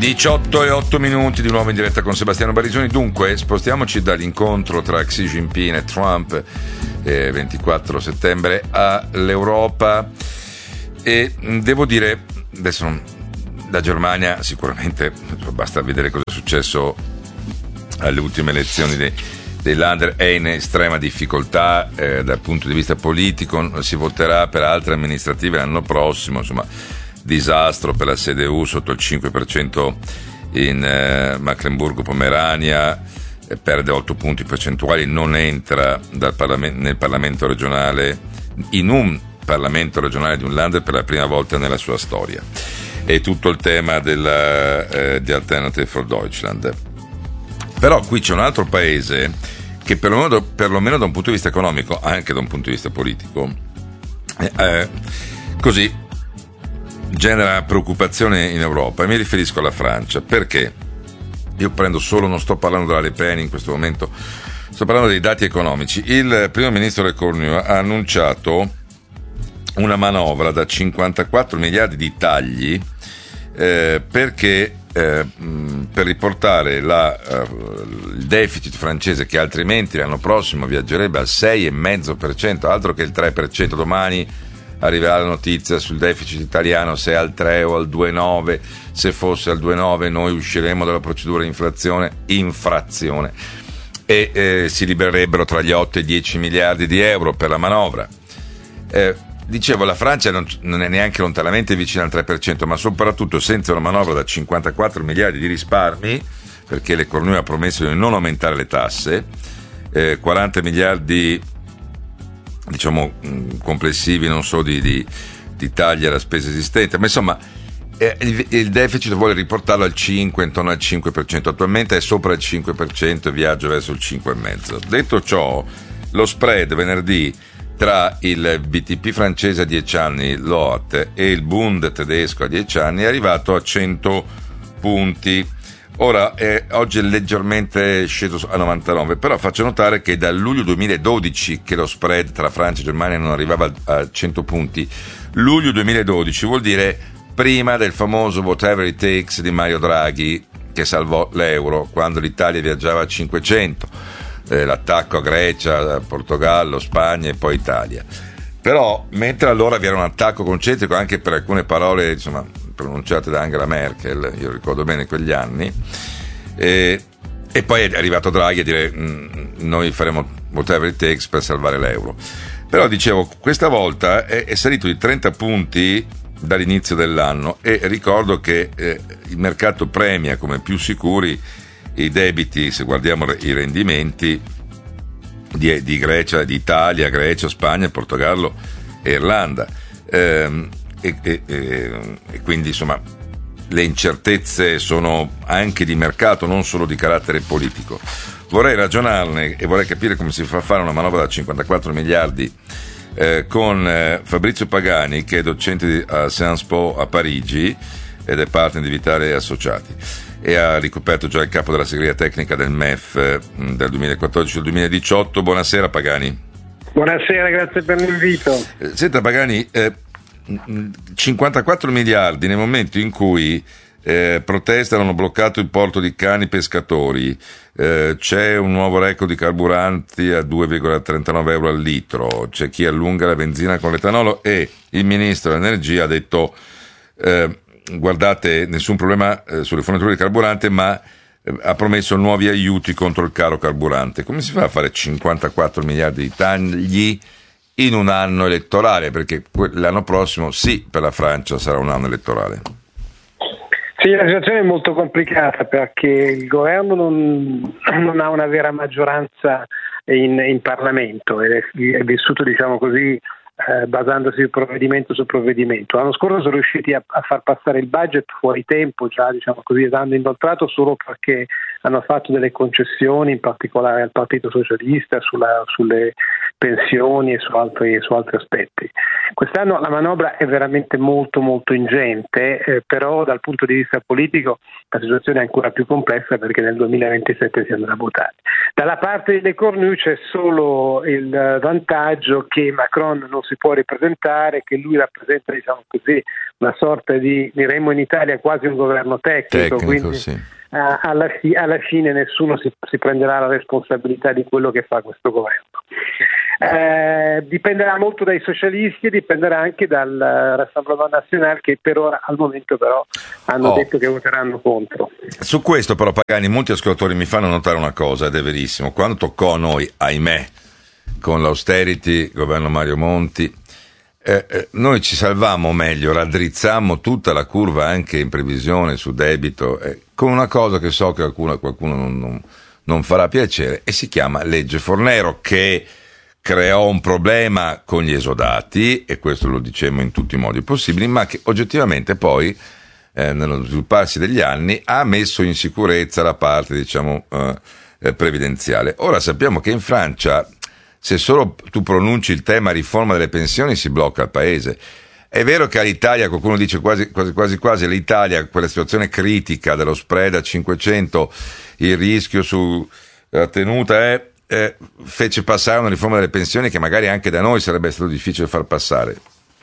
18:08 di nuovo in diretta con Sebastiano Barisoni. Dunque, spostiamoci dall'incontro tra Xi Jinping e Trump 24 settembre all'Europa, e devo dire, adesso la Germania sicuramente, basta vedere cosa è successo alle ultime elezioni dei Länder, è in estrema difficoltà dal punto di vista politico. Si voterà per altre amministrative l'anno prossimo, insomma disastro per la CDU, sotto il 5% in Mecklenburgo-Pomerania, perde 8 punti percentuali, non entra nel Parlamento regionale, in un Parlamento regionale di un Länder per la prima volta nella sua storia. E tutto il tema di Alternative for Deutschland. Però qui c'è un altro paese che perlomeno da un punto di vista economico, anche da un punto di vista politico, così genera preoccupazione in Europa, e mi riferisco alla Francia. Perché? Io non sto parlando della Le Pen in questo momento, sto parlando dei dati economici. Il primo ministro Le Cornu ha annunciato una manovra da 54 miliardi di tagli perché per riportare il deficit francese, che altrimenti l'anno prossimo viaggerebbe al 6,5%, altro che il 3%. Domani arriverà la notizia sul deficit italiano, se è al 3 o al 2,9. Se fosse al 2,9 noi usciremo dalla procedura infrazione, e si libererebbero tra gli 8 e i 10 miliardi di euro per la manovra. Dicevo, la Francia non è neanche lontanamente vicina al 3%, ma soprattutto senza una manovra da 54 miliardi di risparmi, perché Le Cornu ha promesso di non aumentare le tasse, 40 miliardi diciamo complessivi, non so, di tagli alla spesa esistente, ma insomma il deficit vuole riportarlo al 5, intorno al 5%, attualmente è sopra il 5% e viaggia verso il 5,5%. Detto ciò, lo spread venerdì tra il BTP francese a 10 anni, l'OAT, e il Bund tedesco a 10 anni è arrivato a 100 punti. Ora oggi è leggermente sceso a 99, però faccio notare che dal luglio 2012 che lo spread tra Francia e Germania non arrivava a 100 punti. Luglio 2012 vuol dire prima del famoso whatever it takes di Mario Draghi, che salvò l'euro quando l'Italia viaggiava a 500, l'attacco a Grecia, Portogallo, Spagna e poi Italia. Però mentre allora vi era un attacco concentrico anche per alcune parole, insomma, pronunciate da Angela Merkel, io ricordo bene quegli anni, e poi è arrivato Draghi a dire noi faremo whatever it takes per salvare l'euro. Però dicevo, questa volta è salito di 30 punti dall'inizio dell'anno, e ricordo che il mercato premia come più sicuri i debiti, se guardiamo i rendimenti di Grecia, di Italia, Grecia, Spagna, Portogallo e Irlanda. E quindi insomma le incertezze sono anche di mercato, non solo di carattere politico. Vorrei ragionarne e vorrei capire come si fa a fare una manovra da 54 miliardi con Fabrizio Pagani, che è docente a Sciences Po a Parigi ed è partner di Vitale Associati, e ha ricoperto già il capo della segreteria tecnica del MEF dal 2014 al 2018. Buonasera Pagani. Buonasera, grazie per l'invito. Senta Pagani, 54 miliardi nel momento in cui protestano, hanno bloccato il porto di Cani pescatori, c'è un nuovo record di carburanti a 2,39 euro al litro, c'è chi allunga la benzina con l'etanolo, e il ministro dell'energia ha detto guardate, nessun problema sulle forniture di carburante, ma ha promesso nuovi aiuti contro il caro carburante. Come si fa a fare 54 miliardi di tagli in un anno elettorale? Perché l'anno prossimo, sì, per la Francia sarà un anno elettorale. Sì, la situazione è molto complicata perché il governo non ha una vera maggioranza in Parlamento, è vissuto, diciamo così, basandosi provvedimento su provvedimento. L'anno scorso sono riusciti a far passare il budget fuori tempo, già, diciamo così, andando inoltrato, solo perché hanno fatto delle concessioni, in particolare al Partito Socialista, sulle pensioni e su altri aspetti. Quest'anno la manovra è veramente molto molto ingente, però dal punto di vista politico la situazione è ancora più complessa, perché nel 2027 si andrà a votare. Dalla parte dei Cornu c'è solo il vantaggio che Macron non si può ripresentare, che lui rappresenta, diciamo così, una sorta di, diremmo in Italia, quasi un governo tecnico, quindi sì. alla fine nessuno si prenderà la responsabilità di quello che fa questo governo. Dipenderà molto dai socialisti e dipenderà anche dal Rassemblement National, che per ora, al momento però, hanno detto che voteranno contro. Su questo però, Pagani, molti ascoltatori mi fanno notare una cosa, ed è verissimo: quando toccò a noi, ahimè, con l'austerity, governo Mario Monti, noi ci salvammo, meglio, raddrizzammo tutta la curva anche in previsione su debito, con una cosa che so che a qualcuno non farà piacere, e si chiama legge Fornero, che creò un problema con gli esodati, e questo lo dicemmo in tutti i modi possibili, ma che oggettivamente poi nello svilupparsi degli anni ha messo in sicurezza la parte, diciamo, previdenziale. Ora sappiamo che in Francia, se solo tu pronunci il tema riforma delle pensioni, si blocca il paese. È vero che all'Italia, qualcuno dice quasi l'Italia, quella situazione critica dello spread a 500, il rischio sulla tenuta fece passare una riforma delle pensioni che magari anche da noi sarebbe stato difficile far passare.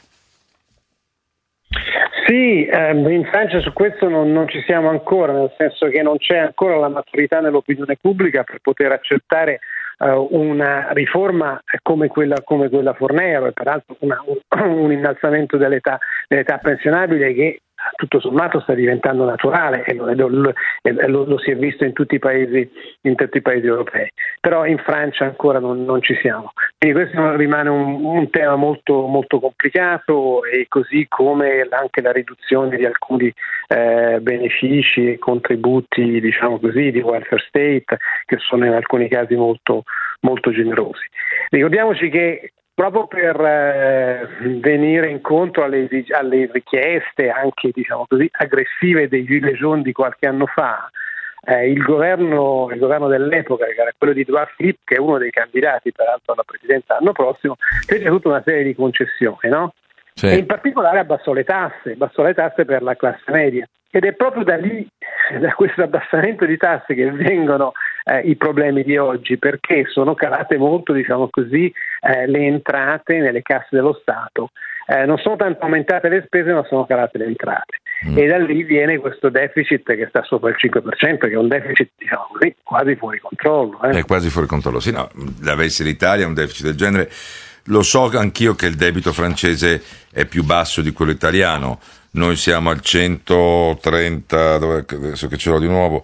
Sì, in Francia su questo non ci siamo ancora, nel senso che non c'è ancora la maturità nell'opinione pubblica per poter accettare una riforma come quella Fornero, e peraltro un innalzamento dell'età pensionabile che tutto sommato sta diventando naturale, e lo si è visto in tutti i paesi europei. Però in Francia ancora non ci siamo. Quindi questo rimane un tema molto molto complicato, e così come anche la riduzione di alcuni benefici e contributi, diciamo così, di welfare state, che sono in alcuni casi molto molto generosi. Ricordiamoci che proprio per venire incontro alle richieste anche, diciamo così, aggressive dei Gilets jaunes di qualche anno fa, il governo dell'epoca, che era quello di Edouard Philippe, che è uno dei candidati peraltro alla presidenza l'anno prossimo, fece tutta una serie di concessioni, no? Sì. E in particolare abbassò le tasse per la classe media. Ed è proprio da lì, da questo abbassamento di tasse, che vengono i problemi di oggi, perché sono calate molto, diciamo così, le entrate nelle casse dello Stato. Non sono tanto aumentate le spese, ma sono calate le entrate. E da lì viene questo deficit che sta sopra il 5%, che è un deficit, diciamo così, quasi fuori controllo. È quasi fuori controllo. Sì, no, avesse l'Italia un deficit del genere. Lo so anch'io che il debito francese è più basso di quello italiano. Noi siamo al 130, adesso che ce l'ho di nuovo,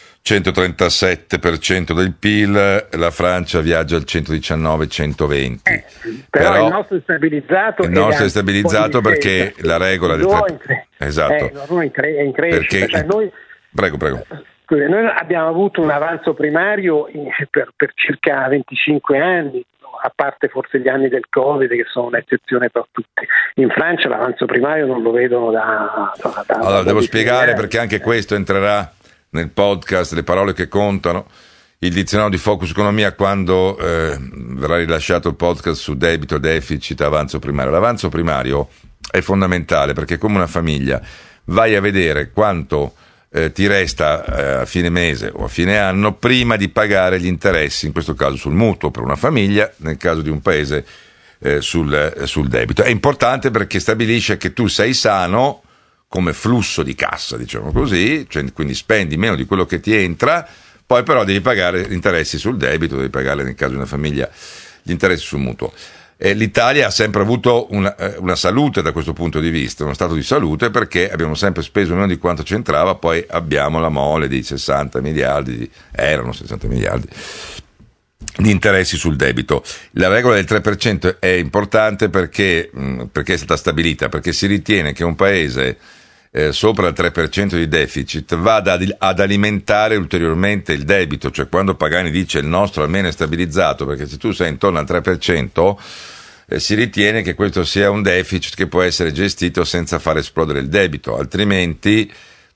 137% del PIL, la Francia viaggia al 119-120. Però il nostro è stabilizzato. Il nostro è stabilizzato perché la regola del 3%. Esatto. Noi è in crescita. Perché... Prego. Noi abbiamo avuto un avanzo primario per circa 25 anni, a parte forse gli anni del Covid, che sono un'eccezione per tutti. In Francia l'avanzo primario non lo vedono allora devo spiegare, perché anche questo entrerà nel podcast, le parole che contano, il dizionario di Focus Economia, quando verrà rilasciato il podcast su debito, deficit, avanzo primario. L'avanzo primario è fondamentale, perché come una famiglia vai a vedere quanto ti resta a fine mese o a fine anno prima di pagare gli interessi, in questo caso sul mutuo per una famiglia, nel caso di un paese sul debito. È importante perché stabilisce che tu sei sano come flusso di cassa, diciamo così, cioè, quindi spendi meno di quello che ti entra, poi però devi pagare gli interessi sul debito, devi pagare nel caso di una famiglia gli interessi sul mutuo. L'Italia ha sempre avuto una salute da questo punto di vista, uno stato di salute, perché abbiamo sempre speso meno di quanto ci entrava, poi abbiamo la mole di 60 miliardi, erano 60 miliardi di interessi sul debito. La regola del 3% è importante perché è stata stabilita, perché si ritiene che un paese sopra il 3% di deficit vada ad alimentare ulteriormente il debito, cioè quando Pagani dice il nostro almeno è stabilizzato, perché se tu sei intorno al 3% si ritiene che questo sia un deficit che può essere gestito senza far esplodere il debito, altrimenti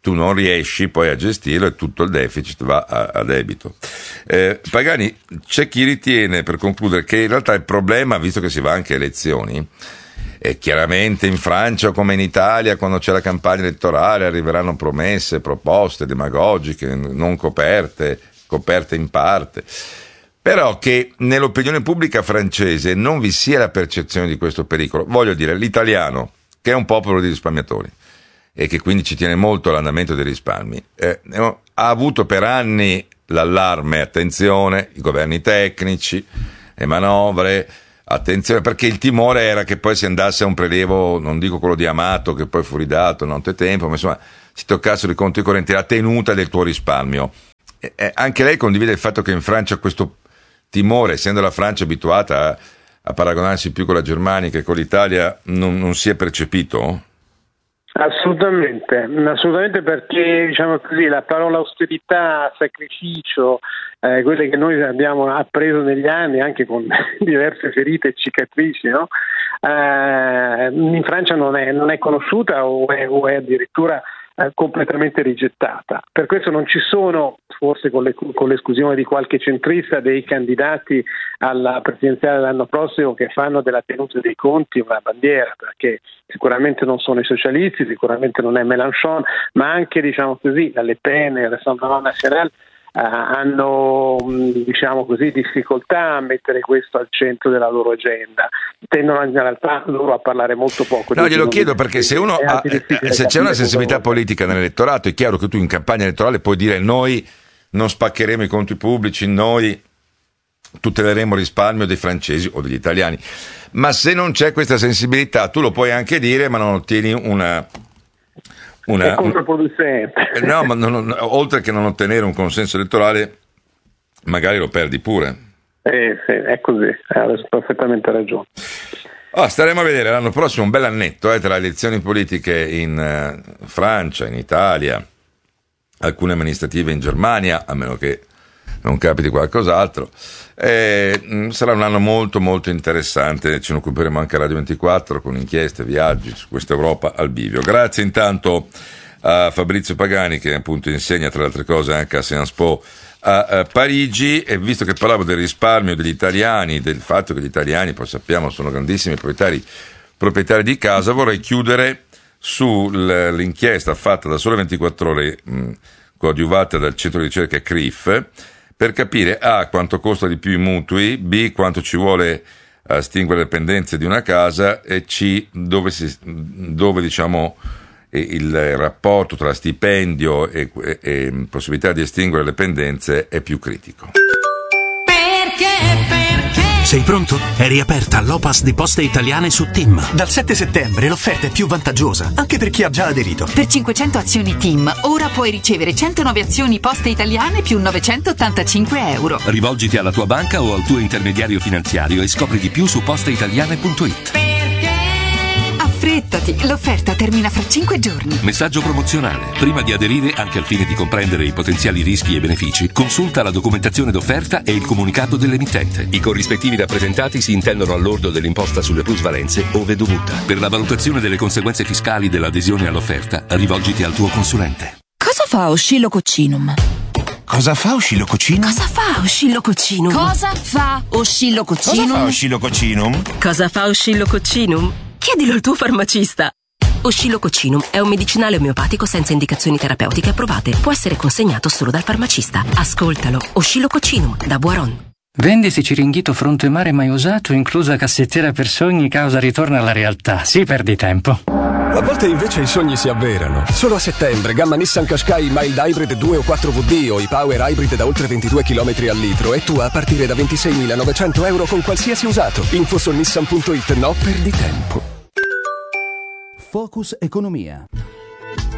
tu non riesci poi a gestirlo e tutto il deficit va a debito. Pagani, c'è chi ritiene, per concludere, che in realtà il problema, visto che si va anche a elezioni, e chiaramente in Francia come in Italia, quando c'è la campagna elettorale, arriveranno promesse, proposte demagogiche, non coperte in parte, però che nell'opinione pubblica francese non vi sia la percezione di questo pericolo. Voglio dire, l'italiano, che è un popolo di risparmiatori e che quindi ci tiene molto all'andamento dei risparmi, ha avuto per anni l'allarme, attenzione, i governi tecnici, le manovre, attenzione, perché il timore era che poi si andasse a un prelievo, non dico quello di Amato che poi fu ridato nottetempo, ma insomma si toccassero i conti correnti, la tenuta del tuo risparmio. Anche lei condivide il fatto che in Francia questo timore, essendo la Francia abituata a paragonarsi più con la Germania che con l'Italia, non si è percepito? Assolutamente, perché diciamo così la parola austerità, sacrificio, quelle che noi abbiamo appreso negli anni anche con diverse ferite e cicatrici, no? In Francia non è conosciuta o è addirittura completamente rigettata. Per questo non ci sono, forse con l'esclusione di qualche centrista, dei candidati alla presidenziale dell'anno prossimo che fanno della tenuta dei conti una bandiera, perché sicuramente non sono i socialisti, sicuramente non è Mélenchon, ma anche, diciamo così, la Le Pen e il Rassemblement National hanno, diciamo così, difficoltà a mettere questo al centro della loro agenda. Tendono in realtà loro a parlare molto poco. No, glielo chiedo perché se c'è una sensibilità politica nell'elettorato, è chiaro che tu in campagna elettorale puoi dire noi non spaccheremo i conti pubblici, noi tuteleremo il risparmio dei francesi o degli italiani, ma se non c'è questa sensibilità tu lo puoi anche dire, ma non ottieni è controproducente. No, ma oltre che non ottenere un consenso elettorale, magari lo perdi pure. Sì, è così, hai perfettamente ragione. Staremo a vedere l'anno prossimo, un bel annetto tra elezioni politiche in Francia, in Italia, alcune amministrative in Germania, a meno che non capiti qualcos'altro. Sarà un anno molto molto interessante, ce ne occuperemo anche a Radio 24 con inchieste, viaggi su questa Europa al bivio. Grazie intanto a Fabrizio Pagani, che appunto insegna tra le altre cose anche a Sciences Po a Parigi, e visto che parlavo del risparmio degli italiani, del fatto che gli italiani, poi sappiamo, sono grandissimi proprietari di casa, vorrei chiudere sull'inchiesta fatta da Sole 24 Ore, coadiuvata dal centro di ricerca CRIF, per capire A, quanto costa di più i mutui, B, quanto ci vuole a estinguere le pendenze di una casa, e C, dove diciamo il rapporto tra stipendio e possibilità di estinguere le pendenze è più critico. Perché? Sei pronto? È riaperta l'Opas di Poste Italiane su TIM. Dal 7 settembre l'offerta è più vantaggiosa, anche per chi ha già aderito. Per 500 azioni TIM, ora puoi ricevere 109 azioni Poste Italiane più 985 euro. Rivolgiti alla tua banca o al tuo intermediario finanziario e scopri di più su posteitaliane.it. Affrettati, l'offerta termina fra 5 giorni. Messaggio promozionale. Prima di aderire, anche al fine di comprendere i potenziali rischi e benefici, consulta la documentazione d'offerta e il comunicato dell'emittente. I corrispettivi rappresentati si intendono al lordo dell'imposta sulle plusvalenze, ove dovuta. Per la valutazione delle conseguenze fiscali dell'adesione all'offerta, rivolgiti al tuo consulente. Cosa fa Oscillococcinum? Cosa fa Oscillococcinum? Cosa fa Oscillococcinum? Cosa fa Oscillococcinum? Cosa fa Oscillococcinum? Chiedilo al tuo farmacista. Oscillococcinum è un medicinale omeopatico senza indicazioni terapeutiche approvate. Può essere consegnato solo dal farmacista. Ascoltalo. Oscillococcinum da Boiron. Vendisi Ciringhito fronte mare mai usato, inclusa cassettiera per sogni, causa ritorno alla realtà. Sì, perdi tempo. A volte invece i sogni si avverano. Solo a settembre, gamma Nissan Qashqai Mild Hybrid 2 o 4WD o i Power Hybrid da oltre 22 km al litro e tu a partire da 26.900 euro con qualsiasi usato. Info su nissan.it. No, perdi tempo. Focus Economia.